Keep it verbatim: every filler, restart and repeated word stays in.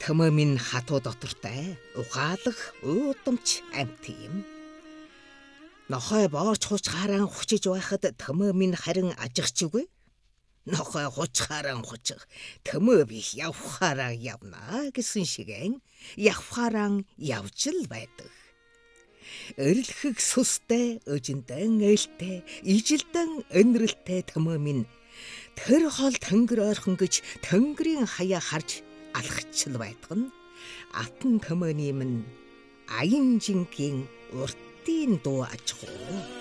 Төмөө минь хатуу дотортой угаалах уудамч амьт юм. Нохой бооч хучхааран хучиж байхад төмөө минь харин ажигчгүй. Нохой хучхааран хучих төмөө би явхаараа явна гэсэн шигэн явхаараа явж л байдаг. Өрлөхөг сүстэй, өжиндэн ээлтэй, ижилдэн өнрөлтэй төмөө минь тэр хол тэнгэр ойрхон гэж тэнгэрийн хаяа харж алхачл байдаг нь атан төмөөний минь аян жингийн уртын дуу аж ахуй.